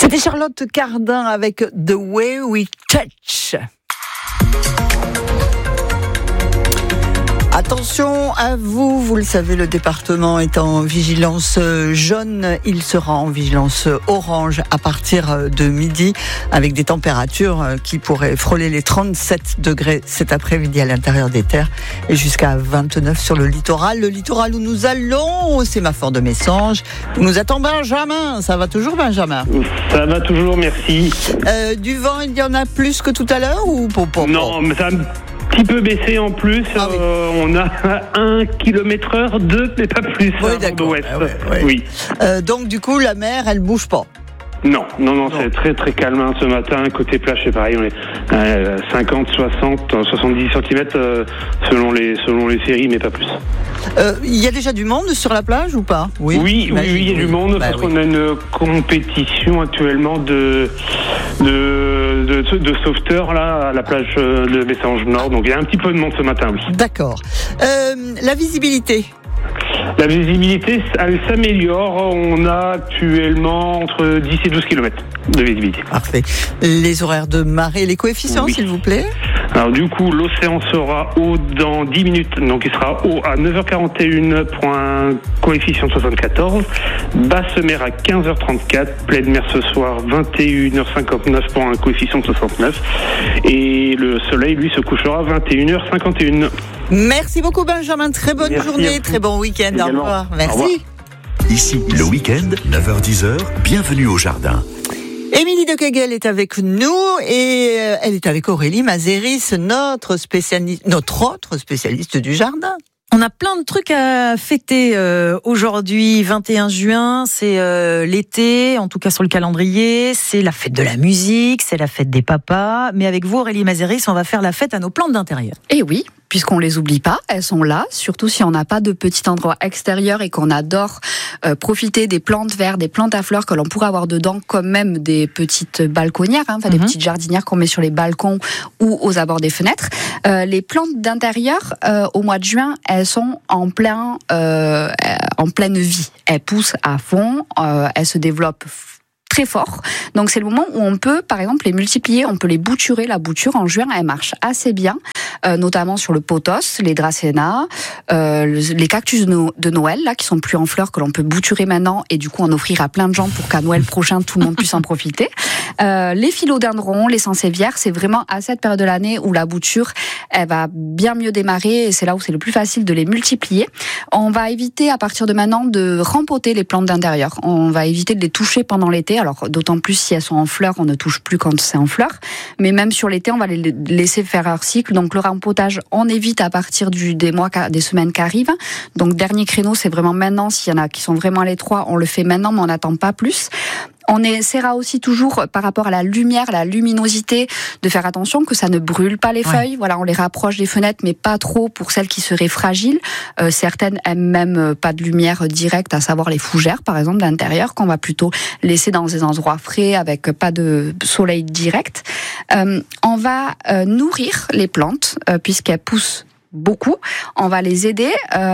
C'était Charlotte Cardin avec The Way We Touch. Attention à vous, vous le savez, le département est en vigilance jaune. Il sera en vigilance orange à partir de midi avec des températures qui pourraient frôler les 37 degrés cet après-midi à l'intérieur des terres et jusqu'à 29 sur le littoral. Le littoral où nous allons au sémaphore de Messanges. Où nous attend Benjamin. Ça va toujours, Benjamin? Ça va toujours, merci. Du vent, il y en a plus que tout à l'heure ou Non, mais ça a un petit peu baissé en plus. Ah oui. On a 1 km/h, 2, mais pas plus. Oui, d'accord. D'ouest. Ouais. Oui. Donc du coup, la mer, elle bouge pas. Non, c'est très très calme ce matin. Côté plage, c'est pareil, on est à 50, 60, 70 cm selon les séries, mais pas plus. Il y a déjà du monde sur la plage ou pas? Oui, il y a du monde parce qu'on a une compétition actuellement de sauveteurs là à la plage de Messanges Nord. Donc il y a un petit peu de monde ce matin, oui. D'accord. La visibilité? La visibilité, elle s'améliore. On a actuellement entre 10 et 12 km de visibilité. Parfait. Les horaires de marée, les coefficients, s'il vous plaît? Alors du coup, l'océan sera haut dans 10 minutes. Donc il sera haut à 9h41 pour un coefficient de 74. Basse mer à 15h34. Pleine mer ce soir 21h59 pour un coefficient de 69. Et le soleil, lui, se couchera à 21h51. Merci beaucoup, Benjamin. Très bonne journée, très bon week-end. Au revoir. Merci. Au revoir. Ici, le week-end, 9h-10h, bienvenue au jardin. Émilie de Kegel est avec nous et elle est avec Aurélie Mazéris, notre autre spécialiste du jardin. On a plein de trucs à fêter aujourd'hui, 21 juin, c'est l'été, en tout cas sur le calendrier, c'est la fête de la musique, c'est la fête des papas, mais avec vous Aurélie Mazéris, on va faire la fête à nos plantes d'intérieur. Et oui, puisqu'on les oublie pas, elles sont là, surtout si on n'a pas de petit endroit extérieur et qu'on adore profiter des plantes vertes, des plantes à fleurs que l'on pourrait avoir dedans, comme même des petites balconnières, des petites jardinières qu'on met sur les balcons ou aux abords des fenêtres. Les plantes d'intérieur, au mois de juin, elles sont en pleine vie. Elles poussent à fond, elles se développent très fort. Donc c'est le moment où on peut, par exemple, les multiplier, on peut les bouturer. La bouture en juin, elle marche assez bien, notamment sur le pothos, les dracénas, les cactus de Noël, là, qui sont plus en fleurs, que l'on peut bouturer maintenant et du coup en offrir à plein de gens pour qu'à Noël prochain, tout le monde puisse en profiter. Les philodendrons, les sansevieres, c'est vraiment à cette période de l'année où la bouture, elle va bien mieux démarrer et c'est là où c'est le plus facile de les multiplier. On va éviter à partir de maintenant de rempoter les plantes d'intérieur. On va éviter de les toucher pendant l'été. Alors, d'autant plus si elles sont en fleurs, on ne touche plus quand c'est en fleurs. Mais même sur l'été, on va les laisser faire leur cycle. Donc, le rempotage, on évite à partir des semaines qui arrivent. Donc, dernier créneau, c'est vraiment maintenant. S'il y en a qui sont vraiment à l'étroit, on le fait maintenant, mais on n'attend pas plus. On essaiera aussi toujours, par rapport à la lumière, la luminosité, de faire attention que ça ne brûle pas les feuilles. Voilà, on les rapproche des fenêtres, mais pas trop pour celles qui seraient fragiles. Certaines aiment même pas de lumière directe, à savoir les fougères, par exemple, d'intérieur, qu'on va plutôt laisser dans des endroits frais avec pas de soleil direct. On va nourrir les plantes, puisqu'elles poussent beaucoup. On va les aider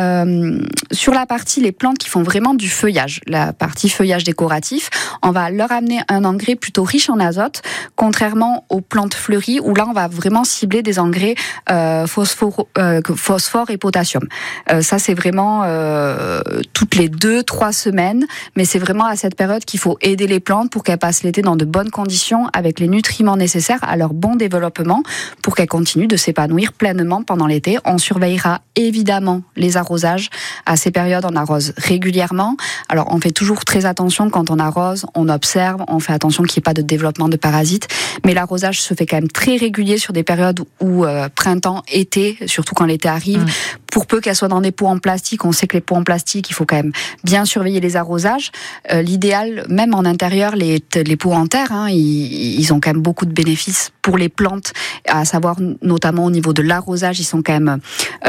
sur la partie, les plantes qui font vraiment du feuillage, la partie feuillage décoratif. On va leur amener un engrais plutôt riche en azote, contrairement aux plantes fleuries où là on va vraiment cibler des engrais phosphore et potassium. Ça c'est vraiment toutes les 2-3 semaines, mais c'est vraiment à cette période qu'il faut aider les plantes pour qu'elles passent l'été dans de bonnes conditions avec les nutriments nécessaires à leur bon développement pour qu'elles continuent de s'épanouir pleinement pendant l'été. On surveillera évidemment les arrosages. À ces périodes, on arrose régulièrement. Alors, on fait toujours très attention quand on arrose, on observe, on fait attention qu'il n'y ait pas de développement de parasites. Mais l'arrosage se fait quand même très régulier sur des périodes où printemps, été, surtout quand l'été arrive. Pour peu qu'elles soient dans des pots en plastique, on sait que les pots en plastique, il faut quand même bien surveiller les arrosages. L'idéal, même en intérieur, les pots en terre, ils ont quand même beaucoup de bénéfices pour les plantes, à savoir notamment au niveau de l'arrosage, ils sont quand même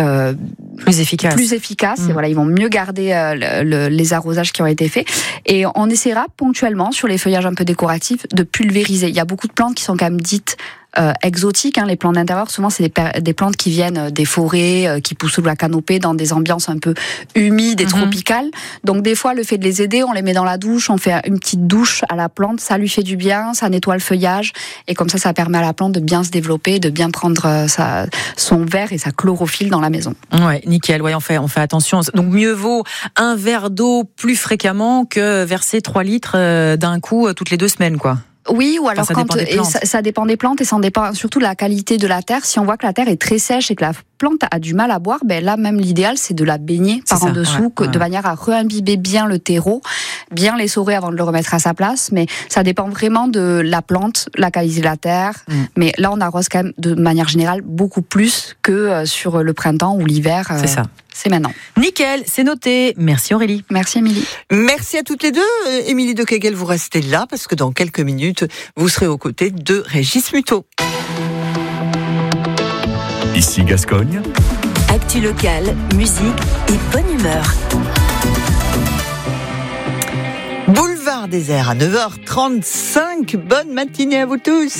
plus efficaces. Et voilà, ils vont mieux garder les arrosages qui ont été faits. Et on essaiera ponctuellement sur les feuillages un peu décoratifs de pulvériser. Il y a beaucoup de plantes qui sont quand même dites exotiques. Les plantes d'intérieur, souvent, c'est des plantes qui viennent des forêts, qui poussent sous la canopée dans des ambiances un peu humides et tropicales. Donc, des fois, le fait de les aider, on les met dans la douche, on fait une petite douche à la plante, ça lui fait du bien, ça nettoie le feuillage, et comme ça permet à la plante de bien se développer, de bien prendre son verre et sa chlorophylle dans la maison. Ouais, nickel. Ouais, on fait attention. Donc, mieux vaut un verre d'eau plus fréquemment que verser 3 litres d'un coup toutes les 2 semaines, quoi. Oui, ou alors ça dépend des plantes et ça dépend surtout de la qualité de la terre. Si on voit que la terre est très sèche et que la plante a du mal à boire, là même l'idéal c'est de la baigner par en dessous, de manière à re-imbiber bien le terreau, bien l'essorer avant de le remettre à sa place. Mais ça dépend vraiment de la plante, la qualité de la terre. Mais là on arrose quand même de manière générale beaucoup plus que sur le printemps ou l'hiver. C'est ça. C'est maintenant. Nickel, c'est noté. Merci Aurélie. Merci Émilie. Merci à toutes les deux. Émilie de Kegel, vous restez là parce que dans quelques minutes, vous serez aux côtés de Régis Muto. Ici Gascogne. Actu locale, musique et bonne humeur. Boulevard Désert à 9h35. Bonne matinée à vous tous.